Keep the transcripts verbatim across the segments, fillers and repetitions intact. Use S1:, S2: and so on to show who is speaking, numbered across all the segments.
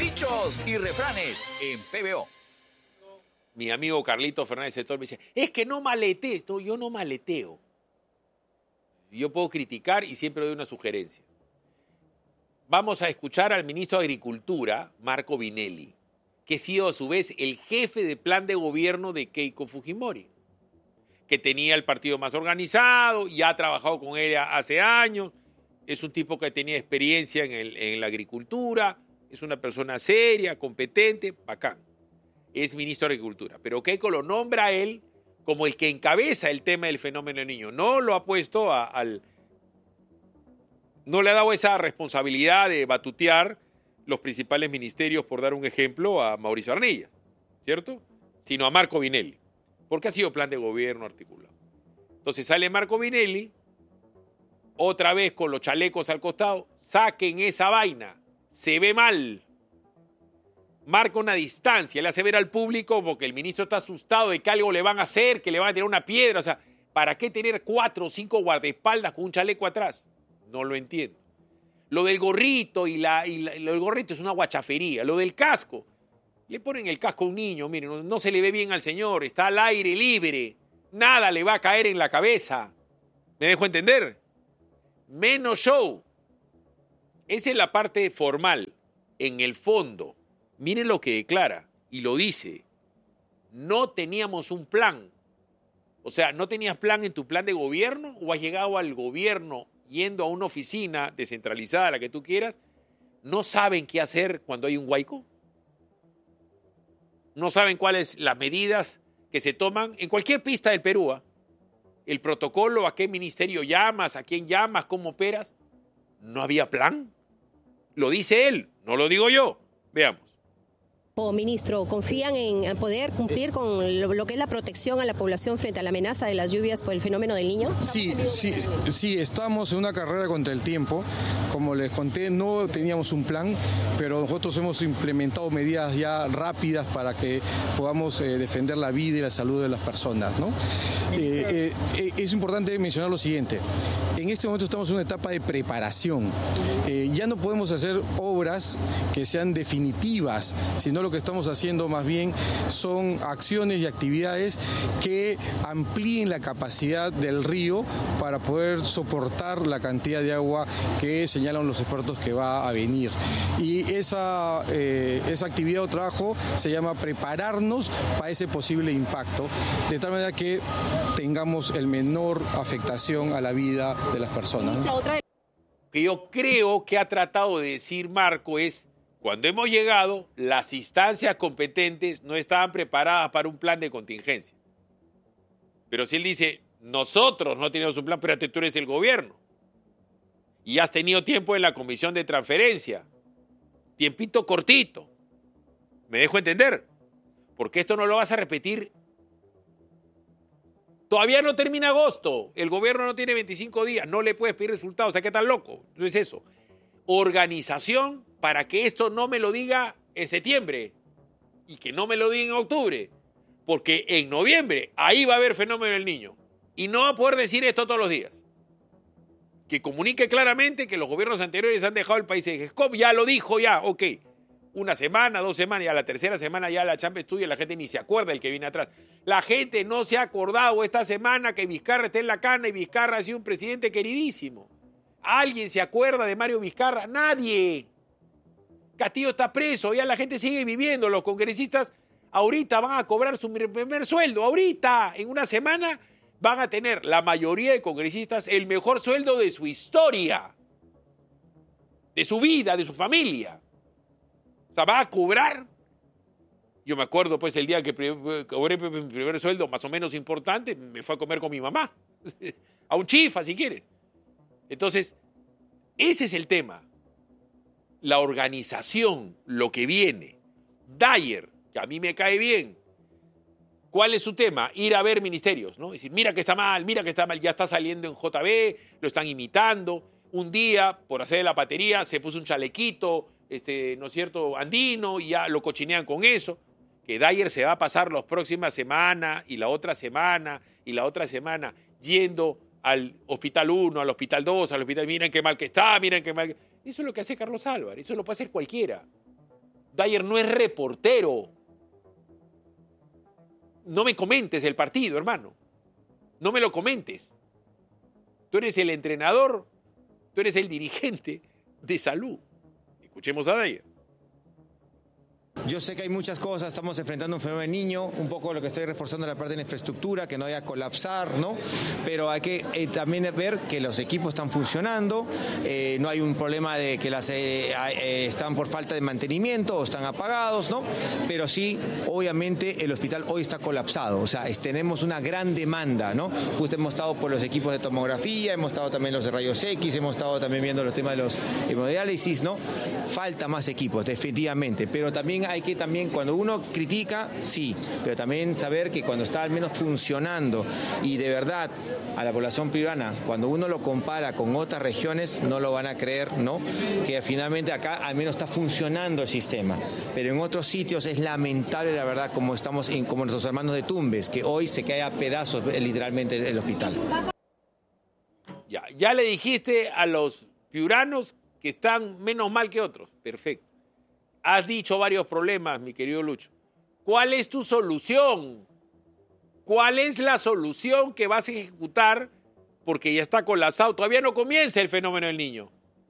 S1: Dichos y refranes en P B O.
S2: Mi amigo Carlito Fernández Sector me dice, es que no maletees. No, yo no maleteo. Yo puedo criticar y siempre doy una sugerencia. Vamos a escuchar al ministro de Agricultura, Marco Vinelli, que ha sido a su vez el jefe de plan de gobierno de Keiko Fujimori, que tenía el partido más organizado, ya ha trabajado con él hace años, es un tipo que tenía experiencia en, el, en la agricultura, es una persona seria, competente, bacán. Es ministro de Agricultura. Pero Keiko lo nombra a él como el que encabeza el tema del fenómeno del niño. No lo ha puesto a, al... No le ha dado esa responsabilidad de batutear los principales ministerios, por dar un ejemplo, a Mauricio Arnillas, ¿cierto? Sino a Marco Vinelli, porque ha sido plan de gobierno articulado. Entonces sale Marco Vinelli, otra vez con los chalecos al costado, saquen esa vaina, se ve mal. Marca una distancia, le hace ver al público porque el ministro está asustado de que algo le van a hacer, que le van a tirar una piedra. O sea, ¿para qué tener cuatro o cinco guardaespaldas con un chaleco atrás? No lo entiendo. Lo del gorrito y, la, y la, lo del gorrito es una guachafería. Lo del casco, le ponen el casco a un niño, miren, no, no se le ve bien al señor, está al aire libre, nada le va a caer en la cabeza. ¿Me dejo entender? Menos show. Esa es la parte formal. En el fondo, miren lo que declara y lo dice. No teníamos un plan. O sea, ¿no tenías plan en tu plan de gobierno o has llegado al gobierno yendo a una oficina descentralizada, la que tú quieras? ¿No saben qué hacer cuando hay un huaico? ¿No saben cuáles las medidas que se toman en cualquier pista del Perú? ¿eh? El protocolo, a qué ministerio llamas, a quién llamas, cómo operas. ¿No había plan? Lo dice él, no lo digo yo. Veamos.
S3: Oh, ministro, ¿confían en poder cumplir con lo, lo que es la protección a la población frente a la amenaza de las lluvias por el fenómeno del Niño?
S4: Sí, sí, sí, estamos en una carrera contra el tiempo. Como les conté, no teníamos un plan, pero nosotros hemos implementado medidas ya rápidas para que podamos eh, defender la vida y la salud de las personas, ¿no? Eh, eh, es importante mencionar lo siguiente. En este momento estamos en una etapa de preparación. Eh, ya no podemos hacer obras que sean definitivas, sino lo que estamos haciendo más bien son acciones y actividades que amplíen la capacidad del río para poder soportar la cantidad de agua que señalan los expertos que va a venir. Y esa, eh, esa actividad o trabajo se llama prepararnos para ese posible impacto, de tal manera que tengamos el menor afectación a la vida de las personas.
S3: ¿No?
S2: Que yo creo que ha tratado de decir Marco es, cuando hemos llegado, las instancias competentes no estaban preparadas para un plan de contingencia. Pero si él dice, nosotros no teníamos un plan, pero tú eres el gobierno. Y has tenido tiempo en la comisión de transferencia. Tiempito cortito. ¿Me dejo entender? Porque esto no lo vas a repetir. Todavía no termina agosto. El gobierno no tiene veinticinco días. No le puedes pedir resultados. O sea, ¿qué tan loco? No es eso. Organización para que esto no me lo diga en septiembre y que no me lo diga en octubre. Porque en noviembre ahí va a haber fenómeno del Niño. Y no va a poder decir esto todos los días. Que comunique claramente que los gobiernos anteriores han dejado el país en G-Scop. Ya lo dijo, ya, ok. Una semana, dos semanas, y a la tercera semana ya la chamba estudia, la gente ni se acuerda del que viene atrás. La gente no se ha acordado esta semana que Vizcarra está en la cana y Vizcarra ha sido un presidente queridísimo. ¿Alguien se acuerda de Mario Vizcarra? Nadie. Castillo está preso, ya la gente sigue viviendo. Los congresistas ahorita van a cobrar su primer sueldo. Ahorita, en una semana, van a tener la mayoría de congresistas el mejor sueldo de su historia, de su vida, de su familia. O sea, va a cobrar. Yo me acuerdo, pues, el día que cobré mi primer sueldo, más o menos importante, me fue a comer con mi mamá. A un chifa, si quieres. Entonces, ese es el tema. La organización, lo que viene. Dyer, que a mí me cae bien. ¿Cuál es su tema? Ir a ver ministerios, ¿no? Decir, mira que está mal, mira que está mal, ya está saliendo en J B, lo están imitando. Un día, por hacer la patería, se puso un chalequito, este, ¿no es cierto?, andino, y ya lo cochinean con eso. Que Dyer se va a pasar las próximas semanas, y la otra semana, y la otra semana, yendo al hospital uno, al hospital dos, al hospital, miren qué mal que está, miren qué mal que... Eso es lo que hace Carlos Álvarez, eso lo puede hacer cualquiera. Dyer no es reportero. No me comentes el partido, hermano. No me lo comentes. Tú eres el entrenador, tú eres el dirigente de salud. Escuchemos a Dyer.
S5: Yo sé que hay muchas cosas, estamos enfrentando un fenómeno de niño, un poco lo que estoy reforzando la parte de la infraestructura, que no vaya a colapsar, ¿no? Pero hay que eh, también ver que los equipos están funcionando, eh, no hay un problema de que las eh, eh, están por falta de mantenimiento o están apagados, ¿no? Pero sí, obviamente, el hospital hoy está colapsado, o sea, es, tenemos una gran demanda, ¿no? Justo hemos estado por los equipos de tomografía, hemos estado también los de rayos X, hemos estado también viendo los temas de los hemodiálisis, ¿no? Falta más equipos, definitivamente, pero también hay que también, cuando uno critica, sí, pero también saber que cuando está al menos funcionando y de verdad a la población peruana, cuando uno lo compara con otras regiones, no lo van a creer, ¿no? Que finalmente acá al menos está funcionando el sistema, pero en otros sitios es lamentable, la verdad, como estamos, en, como nuestros hermanos de Tumbes, que hoy se cae a pedazos literalmente el, el hospital.
S2: Ya, ya le dijiste a los piuranos que están menos mal que otros. Perfecto. Has dicho varios problemas, mi querido Lucho. ¿Cuál es tu solución? ¿Cuál es la solución que vas a ejecutar? Porque ya está colapsado. Todavía no comienza el fenómeno del niño.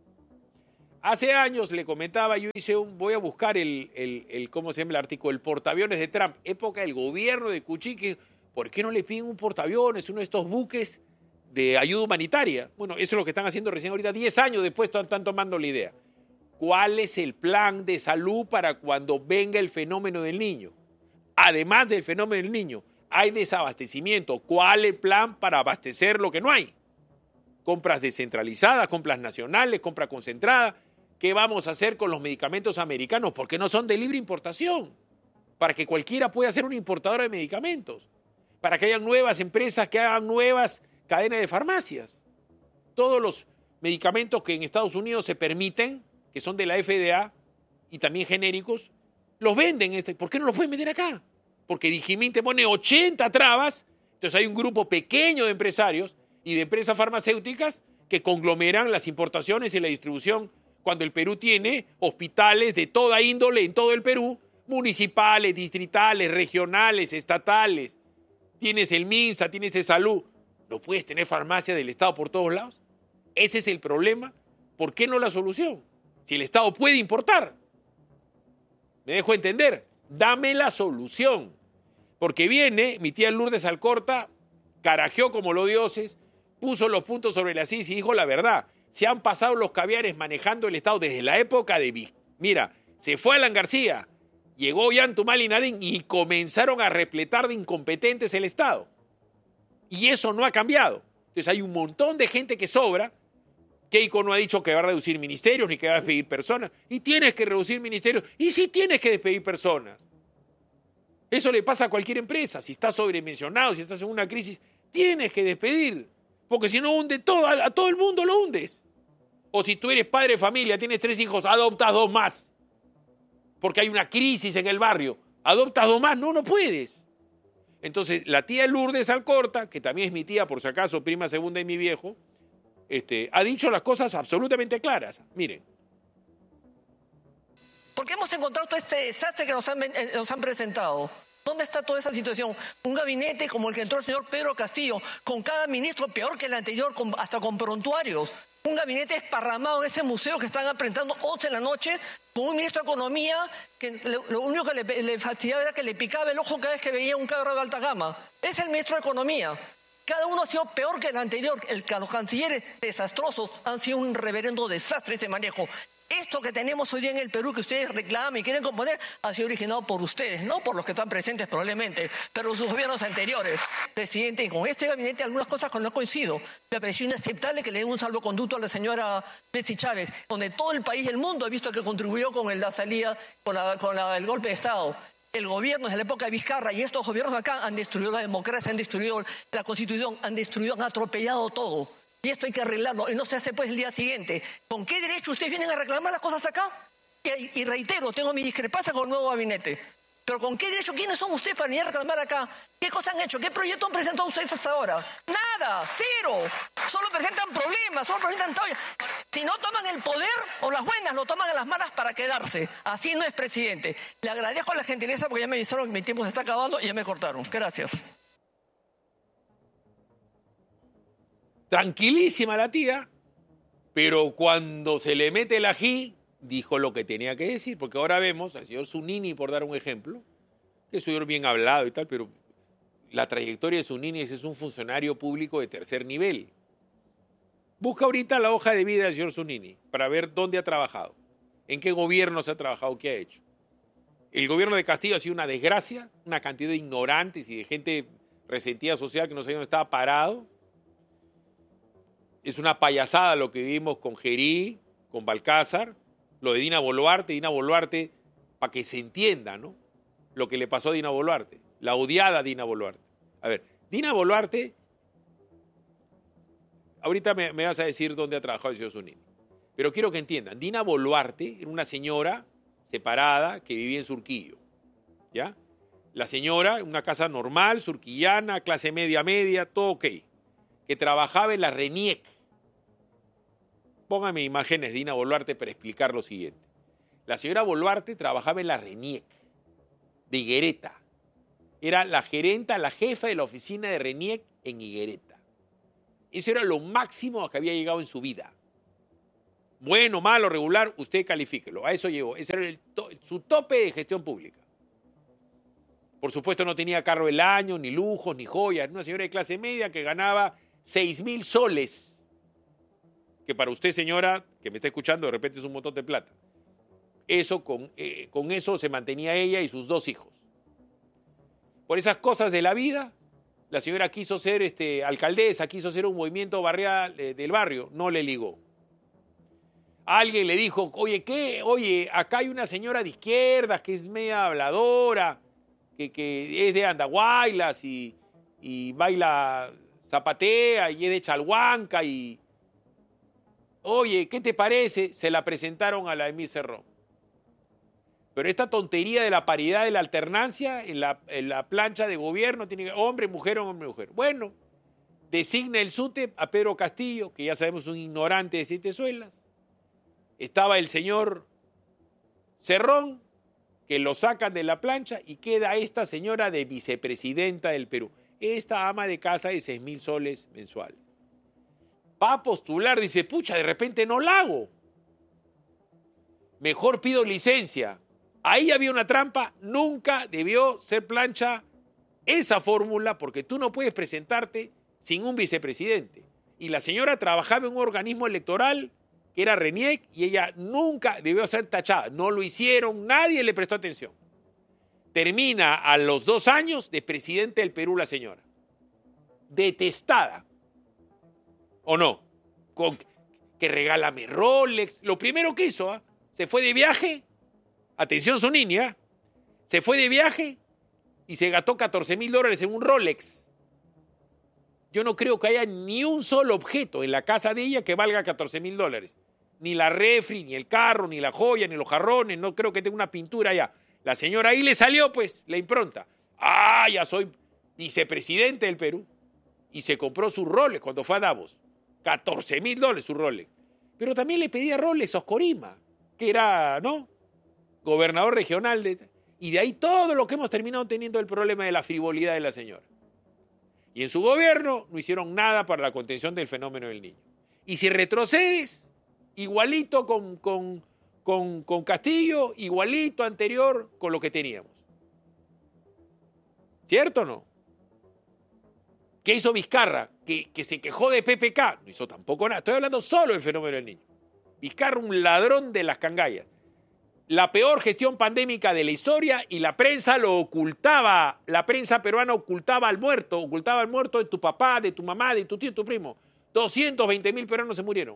S2: Hace años le comentaba, yo hice un, voy a buscar el, el, el ¿cómo se llama el artículo? El portaaviones de Trump, época del gobierno de Kuczynski. ¿Por qué no le piden un portaaviones, uno de estos buques de ayuda humanitaria? Bueno, eso es lo que están haciendo recién ahorita, diez años después están tomando la idea. ¿Cuál es el plan de salud para cuando venga el fenómeno del niño? Además del fenómeno del niño, hay desabastecimiento. ¿Cuál es el plan para abastecer lo que no hay? Compras descentralizadas, compras nacionales, compras concentradas. ¿Qué vamos a hacer con los medicamentos americanos? Porque no son de libre importación. Para que cualquiera pueda ser una importadora de medicamentos. Para que haya nuevas empresas que hagan nuevas cadenas de farmacias. Todos los medicamentos que en Estados Unidos se permiten, que son de la F D A y también genéricos, los venden. Este. ¿Por qué no los pueden vender acá? Porque Dijimín te pone ochenta trabas, entonces hay un grupo pequeño de empresarios y de empresas farmacéuticas que conglomeran las importaciones y la distribución, cuando el Perú tiene hospitales de toda índole en todo el Perú, municipales, distritales, regionales, estatales. Tienes el MINSA, tienes el Salud. ¿No puedes tener farmacia del Estado por todos lados? Ese es el problema. ¿Por qué no la solución? Si el Estado puede importar. ¿Me dejo entender? Dame la solución. Porque viene mi tía Lourdes Alcorta, carajeó como los dioses, puso los puntos sobre las sillas y dijo la verdad. Se han pasado los caviares manejando el Estado desde la época de... Mira, se fue Alan García, llegó Yantumali Nadín y comenzaron a repletar de incompetentes el Estado. Y eso no ha cambiado. Entonces hay un montón de gente que sobra. Keiko no ha dicho que va a reducir ministerios ni que va a despedir personas. Y tienes que reducir ministerios. Y sí tienes que despedir personas. Eso le pasa a cualquier empresa. Si estás sobredimensionado, si estás en una crisis, tienes que despedir. Porque si no hunde todo, a, a todo el mundo lo hundes. O si tú eres padre de familia, tienes tres hijos, adoptas dos más. Porque hay una crisis en el barrio. Adoptas dos más, no, no puedes. Entonces, la tía Lourdes Alcorta, que también es mi tía, por si acaso, prima segunda de mi viejo, Este, ha dicho las cosas absolutamente claras. Miren.
S6: Porque hemos encontrado todo este desastre que nos han, nos han presentado. ¿Dónde está toda esa situación? Un gabinete como el que entró el señor Pedro Castillo, con cada ministro peor que el anterior, con, hasta con prontuarios. Un gabinete esparramado en ese museo que están presentando once en la noche, con un ministro de Economía que le, lo único que le, le fastidiaba era que le picaba el ojo cada vez que veía un carro de alta gama. Es el ministro de Economía. Cada uno ha sido peor que el anterior. El, los cancilleres desastrosos han sido un reverendo desastre ese manejo. Esto que tenemos hoy día en el Perú, que ustedes reclaman y quieren componer, ha sido originado por ustedes, no por los que están presentes probablemente, pero sus gobiernos anteriores. Presidente, y con este gabinete algunas cosas con no coincido. Me pareció inaceptable que le den un salvoconducto a la señora Betsy Chávez, donde todo el país y el mundo ha visto que contribuyó con la salida, con, la, con la, el golpe de Estado. El gobierno desde la época de Vizcarra y estos gobiernos acá han destruido la democracia, han destruido la Constitución, han destruido, han atropellado todo. Y esto hay que arreglarlo, y no se hace pues el día siguiente. ¿Con qué derecho ustedes vienen a reclamar las cosas acá? Y, y reitero, tengo mi discrepancia con el nuevo gabinete. Pero ¿con qué derecho? ¿Quiénes son ustedes para venir a reclamar acá? ¿Qué cosas han hecho? ¿Qué proyecto han presentado ustedes hasta ahora? Nada, cero. Solo presentan problemas, solo presentan tallas. Si no toman el poder o las buenas, lo toman a las malas para quedarse. Así no es presidente. Le agradezco la gentileza porque ya me avisaron que mi tiempo se está acabando y ya me cortaron. Gracias.
S2: Tranquilísima la tía, pero cuando se le mete el ají, dijo lo que tenía que decir, porque ahora vemos al señor Zunini, por dar un ejemplo, que es un señor bien hablado y tal, pero la trayectoria de Zunini es un funcionario público de tercer nivel. Busca ahorita la hoja de vida del señor Zunini para ver dónde ha trabajado, en qué gobiernos ha trabajado, qué ha hecho. El gobierno de Castillo ha sido una desgracia, una cantidad de ignorantes y de gente resentida social que no sabía dónde estaba parado. Es una payasada lo que vivimos con Gerí, con Balcázar, lo de Dina Boluarte, Dina Boluarte, para que se entienda, ¿no? Lo que le pasó a Dina Boluarte, la odiada Dina Boluarte. A ver, Dina Boluarte, ahorita me, me vas a decir dónde ha trabajado el señor Zunini, pero quiero que entiendan, Dina Boluarte era una señora separada que vivía en Surquillo, ¿ya? La señora, una casa normal, surquillana, clase media media, todo ok, que trabajaba en la RENIEC. Póngame imágenes de Dina Boluarte para explicar lo siguiente. La señora Boluarte trabajaba en la RENIEC de Higuereta. Era la gerenta, la jefa de la oficina de RENIEC en Higuereta. Eso era lo máximo a que había llegado en su vida. Bueno, malo, regular, usted califíquelo. A eso llegó. Ese era el to- su tope de gestión pública. Por supuesto no tenía carro del año, ni lujos, ni joyas. Era una señora de clase media que ganaba seis mil soles. Que para usted, señora, que me está escuchando, de repente es un montón de plata. Eso, con, eh, con eso se mantenía ella y sus dos hijos. Por esas cosas de la vida, la señora quiso ser este, alcaldesa, quiso ser un movimiento barrial eh, del barrio, no le ligó. Alguien le dijo, oye, ¿qué? Oye, acá hay una señora de izquierdas que es media habladora, que, que es de Andahuaylas y, y baila, zapatea y es de Chalhuanca y... Oye, ¿qué te parece? Se la presentaron a la Emil Cerrón. Pero esta tontería de la paridad de la alternancia en la, en la plancha de gobierno tiene que hombre, mujer, hombre, mujer. Bueno, designa el SUTEP a Pedro Castillo, que ya sabemos es un ignorante de siete suelas. Estaba el señor Cerrón, que lo sacan de la plancha y queda esta señora de vicepresidenta del Perú. Esta ama de casa de seis mil soles mensuales. Va a postular, dice, pucha, de repente no la hago. Mejor pido licencia. Ahí había una trampa, nunca debió ser plancha esa fórmula porque tú no puedes presentarte sin un vicepresidente. Y la señora trabajaba en un organismo electoral que era RENIEC y ella nunca debió ser tachada. No lo hicieron, nadie le prestó atención. Termina a los dos años de presidente del Perú la señora. Detestada. ¿O no? Con, que regálame Rolex. Lo primero que hizo, ¿eh? Se fue de viaje. Atención, su niña. Se fue de viaje y se gastó catorce mil dólares en un Rolex. Yo no creo que haya ni un solo objeto en la casa de ella que valga catorce mil dólares. Ni la refri, ni el carro, ni la joya, ni los jarrones. No creo que tenga una pintura allá. La señora ahí le salió, pues, la impronta. Ah, ya soy vicepresidente del Perú. Y se compró su Rolex cuando fue a Davos. catorce mil dólares su Rolex. Pero también le pedía Rolex a Oscorima, que era, ¿no? Gobernador regional. De, y de ahí todo lo que hemos terminado teniendo el problema de la frivolidad de la señora. Y en su gobierno no hicieron nada para la contención del fenómeno del niño. Y si retrocedes, igualito con, con, con, con Castillo, igualito anterior con lo que teníamos. ¿Cierto o no? ¿Qué hizo Vizcarra? Que, que se quejó de P P K. No hizo tampoco nada. Estoy hablando solo del fenómeno del niño. Vizcarra, un ladrón de las cangallas. La peor gestión pandémica de la historia y la prensa lo ocultaba. La prensa peruana ocultaba al muerto. Ocultaba al muerto de tu papá, de tu mamá, de tu tío, de tu primo. doscientos veinte mil peruanos se murieron.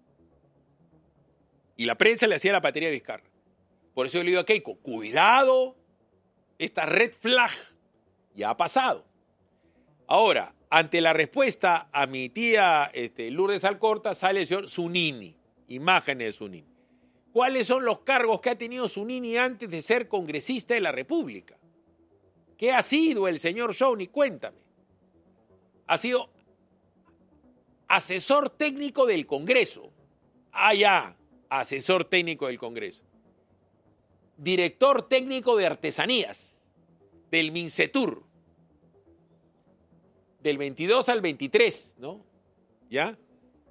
S2: Y la prensa le hacía la patería a Vizcarra. Por eso yo le digo a Keiko, cuidado, esta red flag ya ha pasado. Ahora, ante la respuesta a mi tía este, Lourdes Alcorta, sale el señor Zunini, imágenes de Zunini. ¿Cuáles son los cargos que ha tenido Zunini antes de ser congresista de la República? ¿Qué ha sido el señor Shawnee? Cuéntame. Ha sido asesor técnico del Congreso. Ah, ya, asesor técnico del Congreso. Director técnico de artesanías del Mincetur. Del veintidós al veintitrés, ¿no? ¿Ya?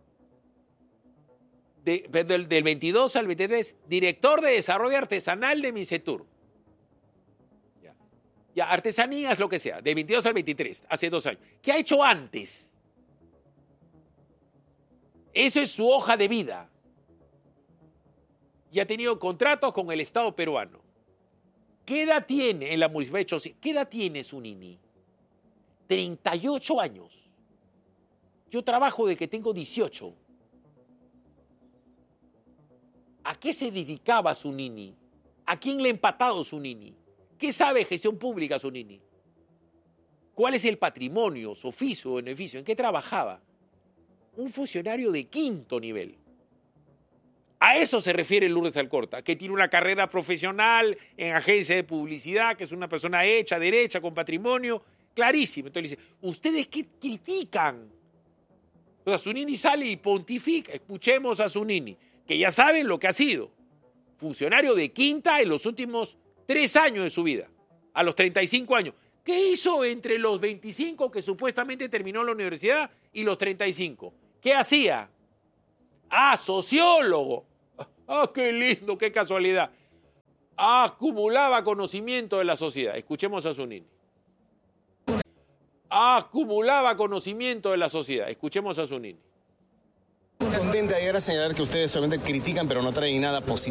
S2: De, del, del veintidós al veintitrés, director de desarrollo artesanal de Mincetur. Ya. Ya, artesanías, lo que sea, del veintidós al veintitrés, hace dos años. ¿Qué ha hecho antes? Eso es su hoja de vida. Y ha tenido contratos con el Estado peruano. ¿Qué edad tiene en la municipalidad de Chosica? ¿Qué edad tiene Zunini? treinta y ocho años. Yo trabajo de que tengo dieciocho. ¿A qué se dedicaba Zunini? ¿A quién le ha empatado Zunini? ¿Qué sabe de gestión pública Zunini? ¿Cuál es el patrimonio, su oficio o beneficio? ¿En qué trabajaba? Un funcionario de quinto nivel. A eso se refiere Lourdes Alcorta, que tiene una carrera profesional en agencia de publicidad, que es una persona hecha, derecha, con patrimonio, clarísimo. Entonces le dice, ¿ustedes qué critican? O sea, Zunini sale y pontifica. Escuchemos a Zunini, que ya saben lo que ha sido. Funcionario de quinta en los últimos tres años de su vida, a los treinta y cinco años. ¿Qué hizo entre los veinticinco que supuestamente terminó la universidad y los treinta y cinco? ¿Qué hacía? Ah, sociólogo. Ah, qué lindo, qué casualidad. Acumulaba conocimiento de la sociedad. Escuchemos a Zunini. Acumulaba conocimiento de la sociedad. Escuchemos a Zunini.
S7: Contenta de llegar a señalar que ustedes solamente critican pero no traen nada positivo.